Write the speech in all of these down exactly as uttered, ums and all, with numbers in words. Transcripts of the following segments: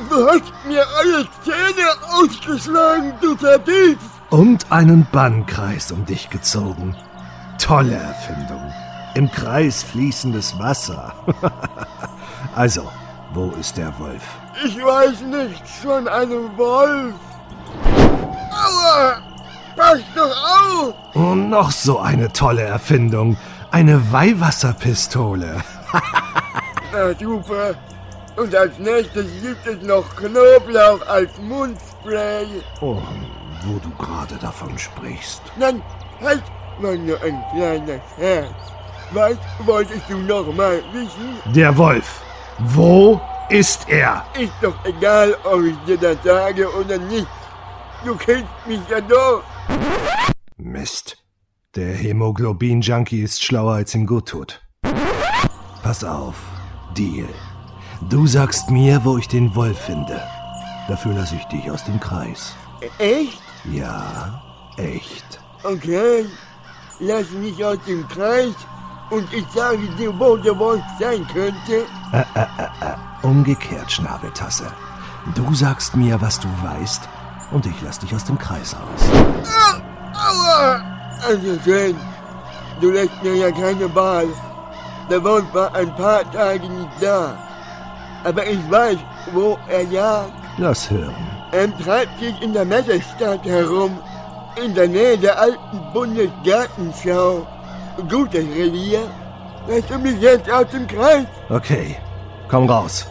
Du hast mir alle Zähne ausgeschlagen, du Verdienst! Und einen Bannkreis um dich gezogen. Tolle Erfindung. Im Kreis fließendes Wasser. Also, wo ist der Wolf? Ich weiß nichts von einem Wolf. Aua! Pass doch auf! Und noch so eine tolle Erfindung. Eine Weihwasserpistole. Na super. Und als nächstes gibt es noch Knoblauch als Mundspray. Oh, wo du gerade davon sprichst. Nein, halt mal nur ein kleiner Scherz. Was wolltest du noch mal wissen? Der Wolf. Wo ist er? Ist doch egal, ob ich dir das sage oder nicht. Du kennst mich ja doch. Mist. Der Hämoglobin-Junkie ist schlauer, als ihm gut tut. Pass auf. Deal. Du sagst mir, wo ich den Wolf finde. Dafür lasse ich dich aus dem Kreis. Echt? Ja, echt. Okay. Lass mich aus dem Kreis und ich sage dir, wo der Wolf sein könnte. Äh, äh, äh, äh. Umgekehrt, Schnabeltasse. Du sagst mir, was du weißt, und ich lass dich aus dem Kreis raus. Ah, aua! Also schön. Du lässt mir ja keine Wahl. Der Wolf war ein paar Tage nicht da. Aber ich weiß, wo er jagt. Lass hören. Er treibt sich in der Messestadt herum. In der Nähe der alten Bundesgartenschau. Gutes Revier. Lässt du mich jetzt aus dem Kreis? Okay, komm raus.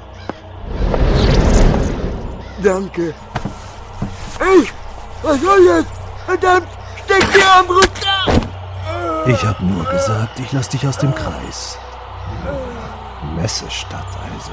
Danke. Ich? Was soll das? Verdammt, steck dir am Rücken! Ich hab nur gesagt, ich lass dich aus dem Kreis. Messestadt also.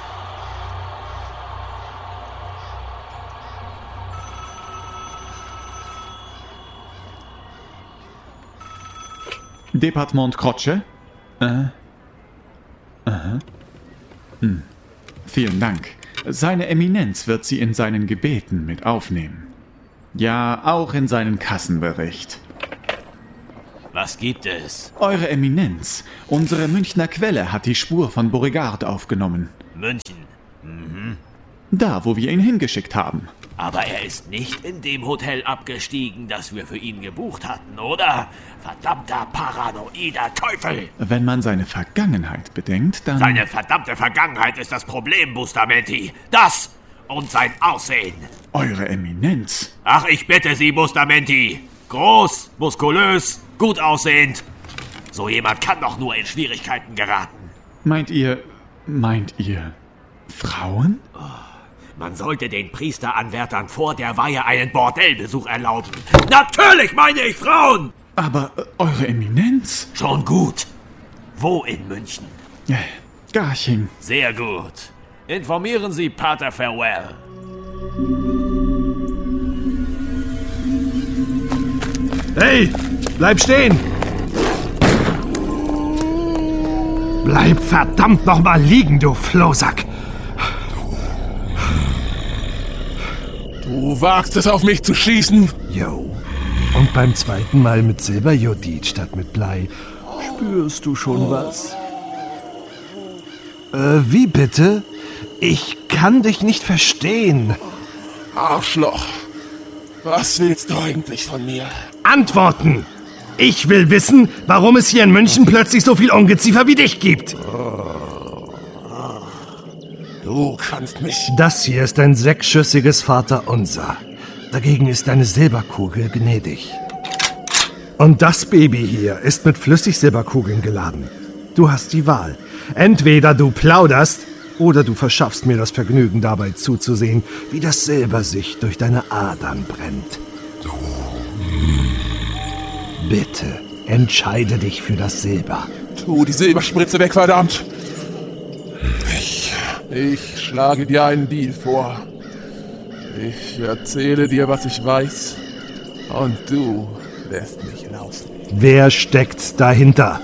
Departement Croce? Äh. Aha. Hm. Vielen Dank. Seine Eminenz wird Sie in seinen Gebeten mit aufnehmen. Ja, auch in seinen Kassenbericht. Was gibt es? Eure Eminenz, unsere Münchner Quelle hat die Spur von Beauregard aufgenommen. München. Mhm. Da, wo wir ihn hingeschickt haben. Aber er ist nicht in dem Hotel abgestiegen, das wir für ihn gebucht hatten, oder? Verdammter paranoider Teufel! Wenn man seine Vergangenheit bedenkt, dann... Seine verdammte Vergangenheit ist das Problem, Bustamante. Das und sein Aussehen. Eure Eminenz. Ach, ich bitte Sie, Bustamante. Groß, muskulös, gut aussehend. So jemand kann doch nur in Schwierigkeiten geraten. Meint ihr... meint ihr... Frauen? Oh. Man sollte den Priesteranwärtern vor der Weihe einen Bordellbesuch erlauben. Natürlich meine ich Frauen! Aber äh, Eure Eminenz? Schon gut. Wo in München? Äh, Garching. Sehr gut. Informieren Sie Pater Farewell. Hey, bleib stehen! Bleib verdammt noch mal liegen, du Flohsack! Du wagst es, auf mich zu schießen? Jo. Und beim zweiten Mal mit Silberjodid statt mit Blei. Spürst du schon was? Äh, wie bitte? Ich kann dich nicht verstehen. Arschloch. Was willst du eigentlich von mir? Antworten! Ich will wissen, warum es hier in München plötzlich so viel Ungeziefer wie dich gibt. Du kannst mich... Das hier ist ein sechsschüssiges Vaterunser. Dagegen ist deine Silberkugel gnädig. Und das Baby hier ist mit Flüssigsilberkugeln geladen. Du hast die Wahl. Entweder du plauderst oder du verschaffst mir das Vergnügen, dabei zuzusehen, wie das Silber sich durch deine Adern brennt. Bitte, entscheide dich für das Silber. Tu die Silberspritze weg, verdammt! Ich, ich schlage dir einen Deal vor. Ich erzähle dir, was ich weiß, und du lässt mich raus. Wer steckt dahinter?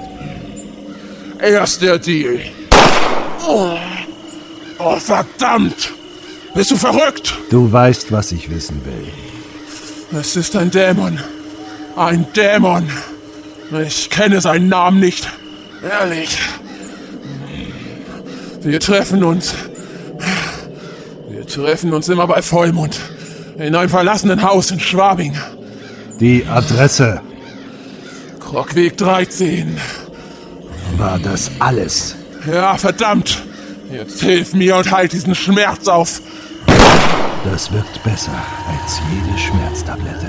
Erst der Deal. Oh, oh, verdammt! Bist du verrückt? Du weißt, was ich wissen will. Es ist ein Dämon. Ein Dämon. Ich kenne seinen Namen nicht. Ehrlich. Wir treffen uns treffen uns immer bei Vollmond. In einem verlassenen Haus in Schwabing. Die Adresse. Krogweg dreizehn. War das alles? Ja, verdammt. Jetzt hilf mir und halt diesen Schmerz auf. Das wirkt besser als jede Schmerztablette.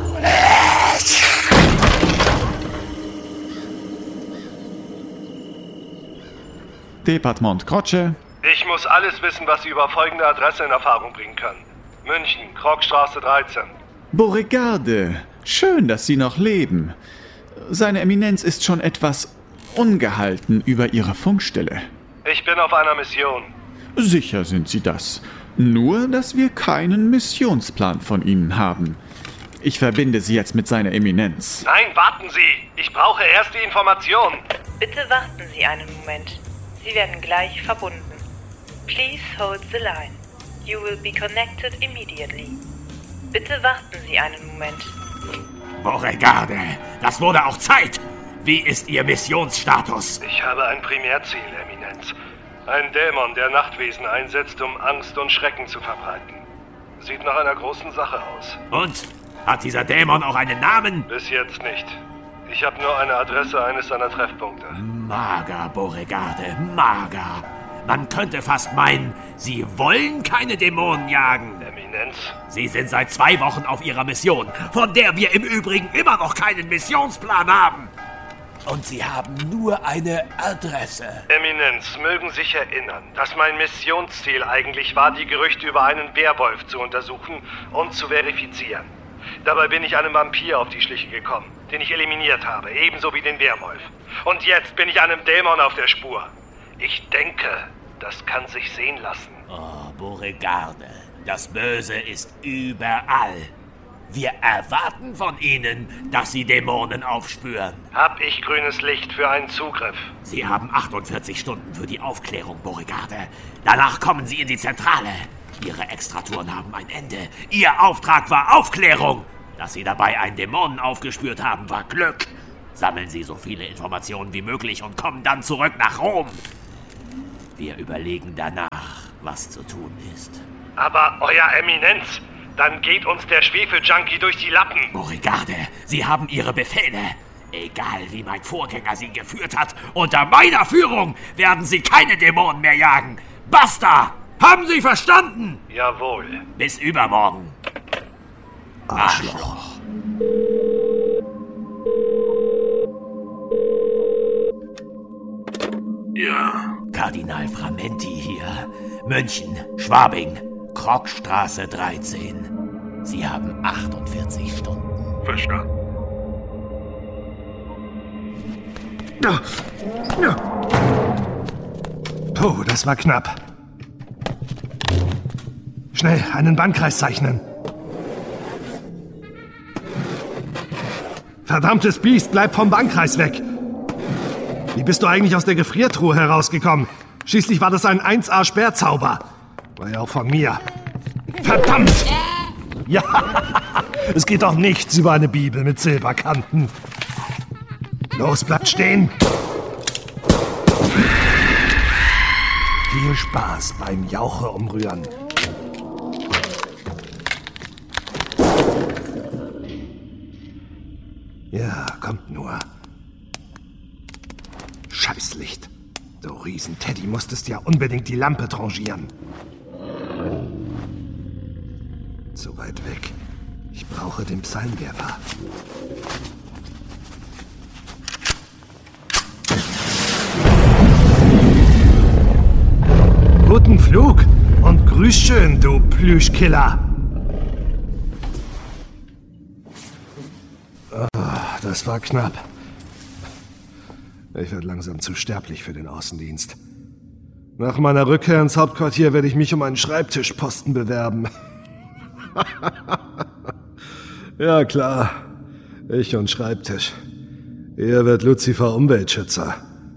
Departement Croce. Ich muss alles wissen, was Sie über folgende Adresse in Erfahrung bringen können. München, Krogstraße dreizehn. Beauregarde, schön, dass Sie noch leben. Seine Eminenz ist schon etwas ungehalten über Ihre Funkstelle. Ich bin auf einer Mission. Sicher sind Sie das. Nur, dass wir keinen Missionsplan von Ihnen haben. Ich verbinde Sie jetzt mit seiner Eminenz. Nein, warten Sie! Ich brauche erst die Information. Bitte warten Sie einen Moment. Sie werden gleich verbunden. Please hold the line. You will be connected immediately. Bitte warten Sie einen Moment. Beauregarde, das wurde auch Zeit. Wie ist Ihr Missionsstatus? Ich habe ein Primärziel, Eminenz. Ein Dämon, der Nachtwesen einsetzt, um Angst und Schrecken zu verbreiten. Sieht nach einer großen Sache aus. Und? Hat dieser Dämon auch einen Namen? Bis jetzt nicht. Ich habe nur eine Adresse eines seiner Treffpunkte. Mager, Beauregarde, mager. Man könnte fast meinen, Sie wollen keine Dämonen jagen. Eminenz? Sie sind seit zwei Wochen auf Ihrer Mission, von der wir im Übrigen immer noch keinen Missionsplan haben. Und Sie haben nur eine Adresse. Eminenz, mögen sich erinnern, dass mein Missionsziel eigentlich war, die Gerüchte über einen Werwolf zu untersuchen und zu verifizieren. Dabei bin ich einem Vampir auf die Schliche gekommen, den ich eliminiert habe, ebenso wie den Werwolf. Und jetzt bin ich einem Dämon auf der Spur. Ich denke, das kann sich sehen lassen. Oh, Beauregarde, das Böse ist überall. Wir erwarten von Ihnen, dass Sie Dämonen aufspüren. Hab ich grünes Licht für einen Zugriff? Sie haben achtundvierzig Stunden für die Aufklärung, Beauregarde. Danach kommen Sie in die Zentrale. Ihre Extratouren haben ein Ende. Ihr Auftrag war Aufklärung. Dass Sie dabei einen Dämonen aufgespürt haben, war Glück. Sammeln Sie so viele Informationen wie möglich und kommen dann zurück nach Rom. Wir überlegen danach, was zu tun ist. Aber, Euer Eminenz, dann geht uns der Schwefeljunkie durch die Lappen. Beauregarde, Sie haben Ihre Befehle. Egal wie mein Vorgänger Sie geführt hat, unter meiner Führung werden Sie keine Dämonen mehr jagen. Basta! Haben Sie verstanden? Jawohl. Bis übermorgen. Arschloch. Ja. Kardinal Framenti hier. München, Schwabing, Krogstraße dreizehn. Sie haben achtundvierzig Stunden. Verstanden. Puh, das war knapp. Schnell, einen Bannkreis zeichnen. Verdammtes Biest, bleib vom Bankkreis weg. Wie bist du eigentlich aus der Gefriertruhe herausgekommen? Schließlich war das ein eins A Sperrzauber. War ja auch von mir. Verdammt! Ja, es geht doch nichts über eine Bibel mit Silberkanten. Los, bleibt stehen. Viel Spaß beim Jauche umrühren. Ja, kommt nur. Scheißlicht. Du Riesenteddy, musstest ja unbedingt die Lampe tranchieren. Zu weit weg. Ich brauche den Psalmwerfer. Guten Flug und grüß schön, du Plüschkiller. Oh, das war knapp. Ich werde langsam zu sterblich für den Außendienst. Nach meiner Rückkehr ins Hauptquartier werde ich mich um einen Schreibtischposten bewerben. Ja, klar. Ich und Schreibtisch. Er wird Lucifer Umweltschützer.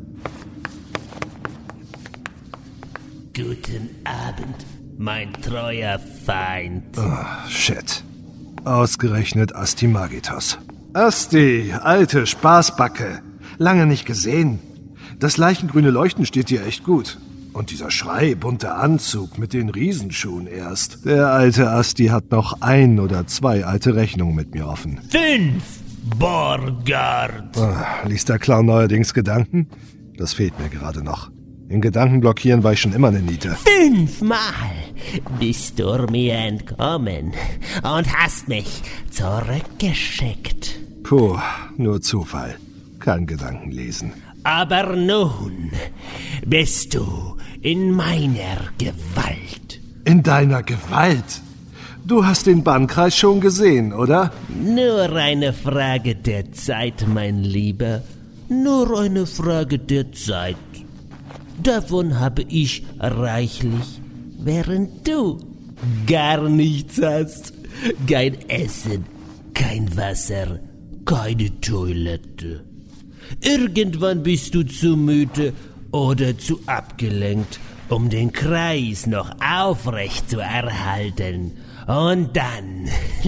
Guten Abend, mein treuer Feind. Oh, shit. Ausgerechnet Astimagitos. Asti, alte Spaßbacke. Lange nicht gesehen. Das leichengrüne Leuchten steht dir echt gut. Und dieser Schrei, bunter Anzug mit den Riesenschuhen erst. Der alte Asti hat noch ein oder zwei alte Rechnungen mit mir offen. Fünf, Borgard. Ah, liest der Clown neuerdings Gedanken? Das fehlt mir gerade noch. In Gedanken blockieren war ich schon immer eine Niete. Fünfmal bist du mir entkommen und hast mich zurückgeschickt. Puh, nur Zufall. Kein Gedanken lesen. Aber nun bist du in meiner Gewalt. In deiner Gewalt? Du hast den Bannkreis schon gesehen, oder? Nur eine Frage der Zeit, mein Lieber. Nur eine Frage der Zeit. Davon habe ich reichlich, während du gar nichts hast. Kein Essen, kein Wasser, keine Toilette. Irgendwann bist du zu müde oder zu abgelenkt, um den Kreis noch aufrecht zu erhalten. Und dann...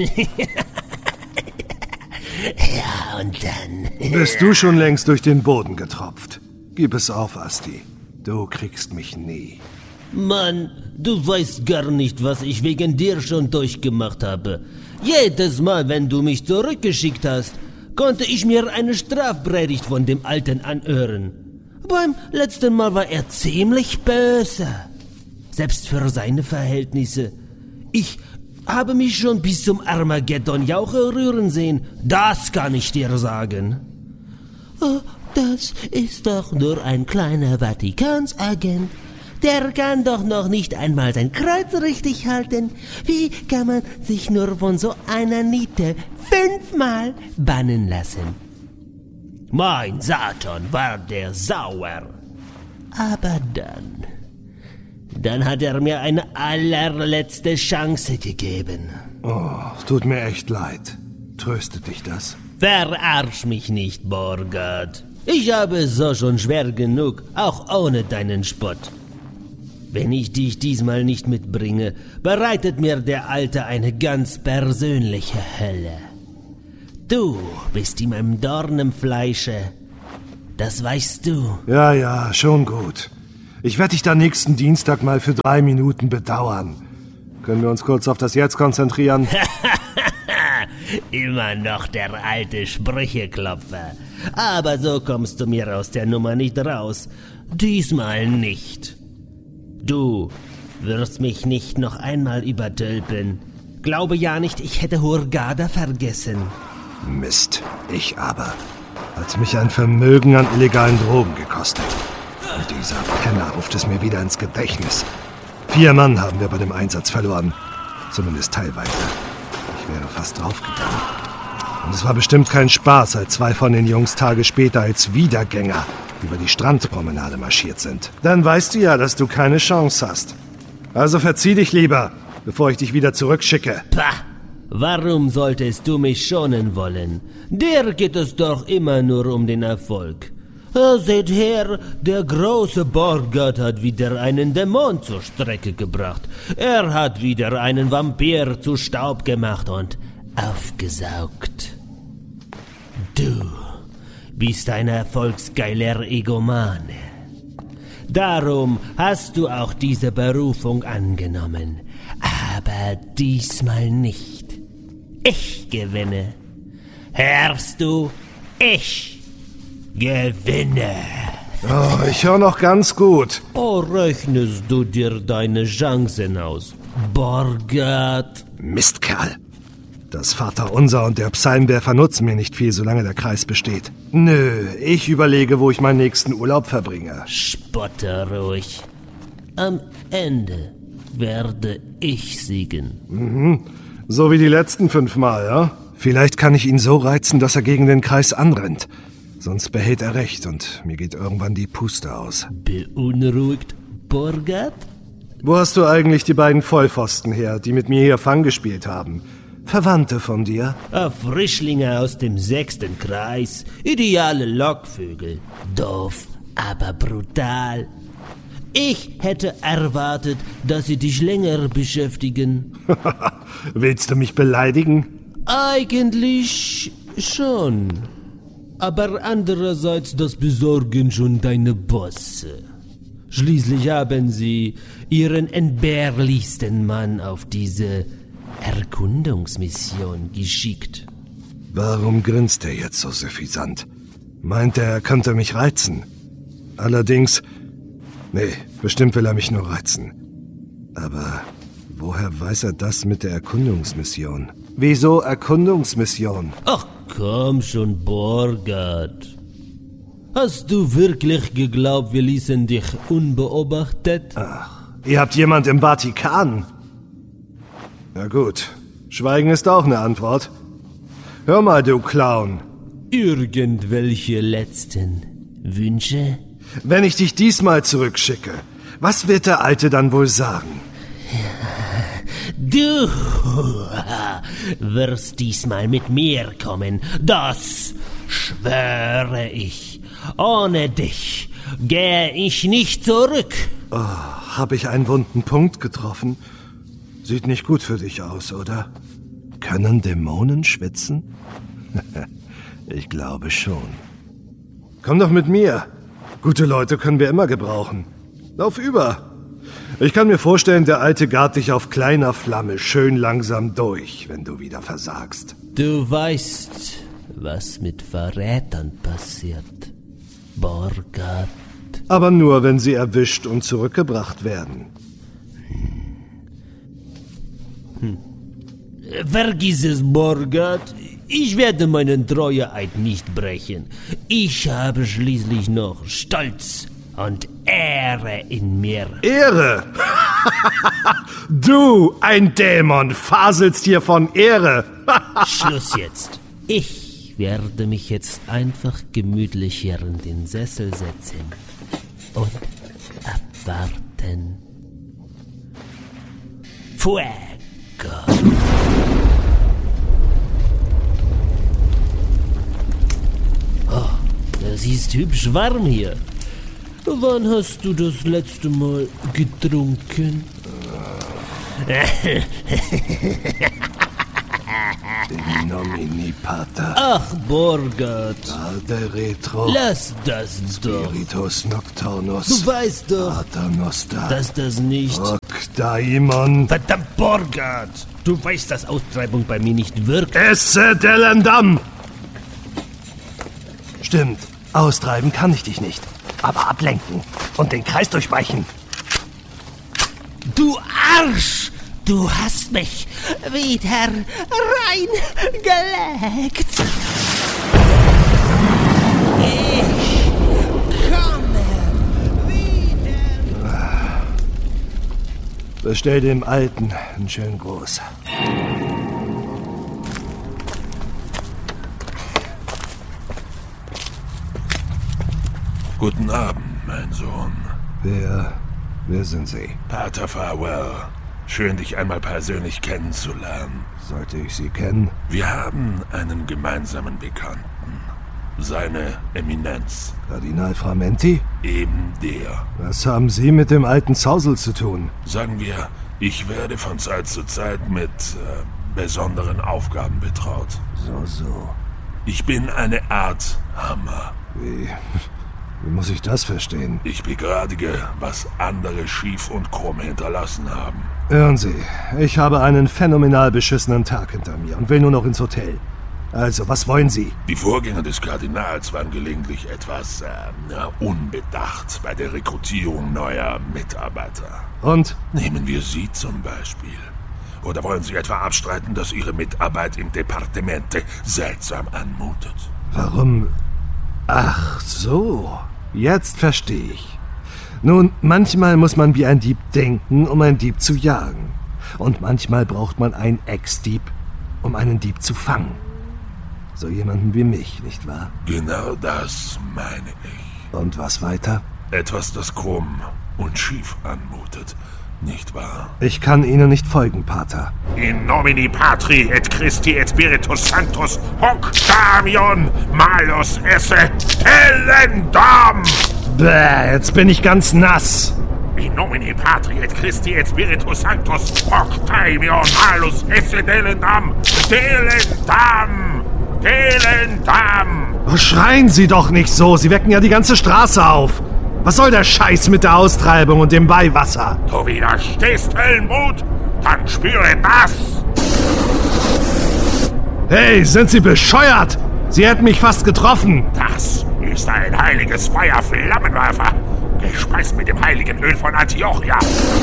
ja, und dann... Bist du schon längst durch den Boden getropft? Gib es auf, Asti. Du kriegst mich nie. Mann, du weißt gar nicht, was ich wegen dir schon durchgemacht habe. Jedes Mal, wenn du mich zurückgeschickt hast, konnte ich mir eine Strafpredigt von dem Alten anhören. Beim letzten Mal war er ziemlich böse. Selbst für seine Verhältnisse. Ich habe mich schon bis zum Armageddon Jauche rühren sehen. Das kann ich dir sagen. Oh, das ist doch nur ein kleiner Vatikansagent. Der kann doch noch nicht einmal sein Kreuz richtig halten. Wie kann man sich nur von so einer Niete fünfmal bannen lassen? Mein Satan war der sauer. Aber dann... Dann hat er mir eine allerletzte Chance gegeben. Oh, tut mir echt leid. Tröstet dich das? Verarsch mich nicht, Borgard. Ich habe es so schon schwer genug, auch ohne deinen Spott. Wenn ich dich diesmal nicht mitbringe, bereitet mir der Alte eine ganz persönliche Hölle. Du bist ihm ein Dorn im Fleische. Das weißt du. Ja, ja, schon gut. Ich werde dich da nächsten Dienstag mal für drei Minuten bedauern. Können wir uns kurz auf das Jetzt konzentrieren? Immer noch der alte Sprücheklopfer. Aber so kommst du mir aus der Nummer nicht raus. Diesmal nicht. Du wirst mich nicht noch einmal übertölpeln. Glaube ja nicht, ich hätte Hurghada vergessen. Mist, ich aber. Hat's mich ein Vermögen an illegalen Drogen gekostet. Und dieser Penner ruft es mir wieder ins Gedächtnis. Vier Mann haben wir bei dem Einsatz verloren. Zumindest teilweise. Ich wäre fast draufgegangen. Und es war bestimmt kein Spaß, als zwei von den Jungs Tage später als Wiedergänger über die Strandpromenade marschiert sind. Dann weißt du ja, dass du keine Chance hast. Also verzieh dich lieber, bevor ich dich wieder zurückschicke. Pah! Warum solltest du mich schonen wollen? Dir geht es doch immer nur um den Erfolg. Seht her, der große Borgard hat wieder einen Dämon zur Strecke gebracht. Er hat wieder einen Vampir zu Staub gemacht und aufgesaugt. Du bist ein erfolgsgeiler Egomane. Darum hast du auch diese Berufung angenommen. Aber diesmal nicht. Ich gewinne. Hörst du? Ich gewinne. Oh, ich höre noch ganz gut. Oh, rechnest du dir deine Chancen aus, Borgard? Mistkerl. Das Vaterunser und der Psalmwerfer nutzen mir nicht viel, solange der Kreis besteht. Nö, ich überlege, wo ich meinen nächsten Urlaub verbringe. Spotte ruhig. Am Ende werde ich siegen. Mhm. So wie die letzten fünfmal, ja? Vielleicht kann ich ihn so reizen, dass er gegen den Kreis anrennt. Sonst behält er recht und mir geht irgendwann die Puste aus. Beunruhigt, Borgard? Wo hast du eigentlich die beiden Vollpfosten her, die mit mir hier Fang gespielt haben? Verwandte von dir? Frischlinge aus dem sechsten Kreis. Ideale Lockvögel. Doof, aber brutal. Ich hätte erwartet, dass sie dich länger beschäftigen. Willst du mich beleidigen? Eigentlich schon. Aber andererseits, das besorgen schon deine Bosse. Schließlich haben Sie Ihren entbehrlichsten Mann auf diese Erkundungsmission geschickt. Warum grinst er jetzt so suffisant? Meint er, er könnte mich reizen? Allerdings... Nee, bestimmt will er mich nur reizen. Aber woher weiß er das mit der Erkundungsmission? Wieso Erkundungsmission? Ach komm schon, Borgard. Hast du wirklich geglaubt, wir ließen dich unbeobachtet? Ach, ihr habt jemand im Vatikan. Na gut, Schweigen ist auch eine Antwort. Hör mal, du Clown. Irgendwelche letzten Wünsche? Wenn ich dich diesmal zurückschicke, was wird der Alte dann wohl sagen? Du wirst diesmal mit mir kommen, das schwöre ich. Ohne dich gehe ich nicht zurück. Oh, habe ich einen wunden Punkt getroffen? Sieht nicht gut für dich aus, oder? Können Dämonen schwitzen? Ich glaube schon. Komm doch mit mir. Gute Leute können wir immer gebrauchen. Lauf über. Ich kann mir vorstellen, der Alte gart dich auf kleiner Flamme schön langsam durch, wenn du wieder versagst. Du weißt, was mit Verrätern passiert, Borgard. Aber nur, wenn sie erwischt und zurückgebracht werden. Hm. Vergiss es, Borgard. Ich werde meinen Treueeid nicht brechen. Ich habe schließlich noch Stolz und Ehre in mir. Ehre? Du, ein Dämon, faselst hier von Ehre. Schluss jetzt. Ich werde mich jetzt einfach gemütlich hier in den Sessel setzen und abwarten. Fuego! Oh, das ist hübsch warm hier. Wann hast du das letzte Mal getrunken? In nomine Pater. Ach, Borgard. Ade retro. Lass das doch. Spiritus nocturnus. Du weißt doch, Pater noster. dass das nicht... Hoc daimon. Verdammt, Borgard. Du weißt, dass Austreibung bei mir nicht wirkt. Esse delendam. Stimmt, austreiben kann ich dich nicht. Aber ablenken und den Kreis durchweichen. Du Arsch! Du hast mich wieder reingelegt. Ich komme wieder. Bestell dem Alten einen schönen Gruß. Guten Abend, mein Sohn. Wer, wer sind Sie? Pater Farwell. Schön, dich einmal persönlich kennenzulernen. Sollte ich Sie kennen? Wir haben einen gemeinsamen Bekannten. Seine Eminenz. Kardinal Framenti? Eben der. Was haben Sie mit dem alten Zausel zu tun? Sagen wir, ich werde von Zeit zu Zeit mit äh, besonderen Aufgaben betraut. So, so. Ich bin eine Art Hammer. Wie... Wie muss ich das verstehen? Ich begradige, was andere schief und krumm hinterlassen haben. Hören Sie, ich habe einen phänomenal beschissenen Tag hinter mir und will nur noch ins Hotel. Also, was wollen Sie? Die Vorgänger des Kardinals waren gelegentlich etwas äh, unbedacht bei der Rekrutierung neuer Mitarbeiter. Und? Nehmen wir Sie zum Beispiel. Oder wollen Sie etwa abstreiten, dass Ihre Mitarbeit im Departemente seltsam anmutet? Warum? Ach so, jetzt verstehe ich. Nun, manchmal muss man wie ein Dieb denken, um einen Dieb zu jagen. Und manchmal braucht man einen Ex-Dieb, um einen Dieb zu fangen. So jemanden wie mich, nicht wahr? Genau das meine ich. Und was weiter? Etwas, das krumm und schief anmutet, nicht wahr? Ich kann Ihnen nicht folgen, Pater. In nomine Patri et Christi et Spiritus Sanctus hoc Damion malus esse telendam! Bäh, jetzt bin ich ganz nass. In nomine Patri et Christi et Spiritus Sanctus hoc Damion malus esse telendam! Telendam! Telendam! Oh, schreien Sie doch nicht so, Sie wecken ja die ganze Straße auf. Was soll der Scheiß mit der Austreibung und dem Weihwasser? Du widerstehst Höllenbrut? Dann spüre das! Hey, sind Sie bescheuert? Sie hätten mich fast getroffen. Das ist ein heiliges Feuerflammenwerfer, gespeist mit dem heiligen Öl von Antiochia.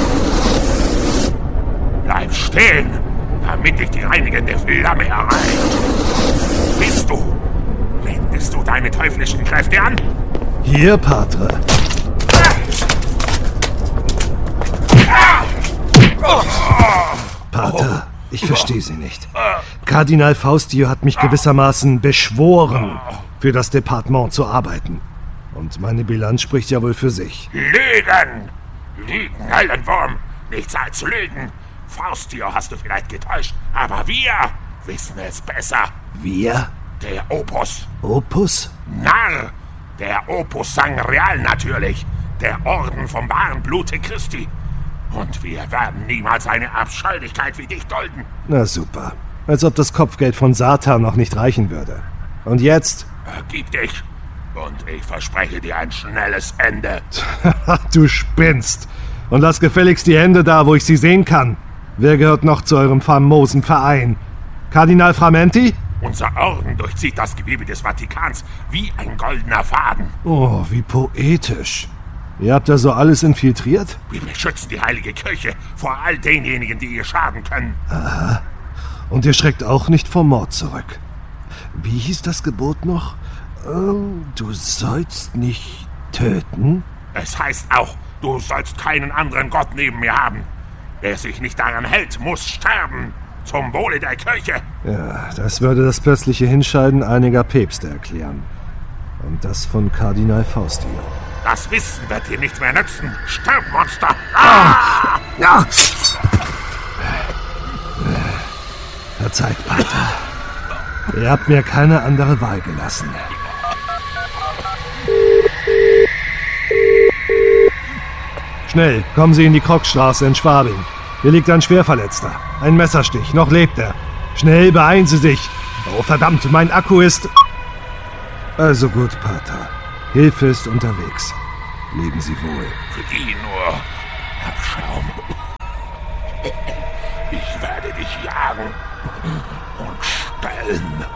Bleib stehen, damit dich die reinigende Flamme erreicht. Bist du? Wendest du deine teuflischen Kräfte an? Hier, Patre. Pater, ich verstehe Sie nicht. Kardinal Faustio hat mich gewissermaßen beschworen, für das Departement zu arbeiten. Und meine Bilanz spricht ja wohl für sich. Lügen! Lügen, Höllenwurm! Nichts als Lügen! Faustio hast du vielleicht getäuscht, aber wir wissen es besser. Wir? Der Opus. Opus? Narr! Der Opus Sangreal natürlich. Der Orden vom wahren Blute Christi. Und wir werden niemals eine Abscheulichkeit wie dich dulden. Na super. Als ob das Kopfgeld von Satan noch nicht reichen würde. Und jetzt? Ergib dich. Und ich verspreche dir ein schnelles Ende. Du spinnst. Und lass gefälligst die Hände da, wo ich sie sehen kann. Wer gehört noch zu eurem famosen Verein? Kardinal Framenti? Unser Orden durchzieht das Gewebe des Vatikans wie ein goldener Faden. Oh, wie poetisch. Ihr habt da so alles infiltriert? Wir beschützen die heilige Kirche vor all denjenigen, die ihr schaden können. Aha. Und ihr schreckt auch nicht vor Mord zurück. Wie hieß das Gebot noch? Oh, du sollst nicht töten? Es heißt auch, du sollst keinen anderen Gott neben mir haben. Wer sich nicht daran hält, muss sterben. Zum Wohle der Kirche. Ja, das würde das plötzliche Hinscheiden einiger Päpste erklären. Und das von Kardinal Faustio. Das Wissen wird dir nichts mehr nützen. Stirb, Monster! Ah! Ja! Verzeiht, Pater. Ihr habt mir keine andere Wahl gelassen. Schnell, kommen Sie in die Krockstraße in Schwabing. Hier liegt ein Schwerverletzter. Ein Messerstich, noch lebt er. Schnell, beeilen Sie sich. Oh, verdammt, mein Akku ist... Also gut, Pater. Hilfe ist unterwegs. Leben Sie wohl. Für ihn nur Abschaum. Ich werde dich jagen und stellen.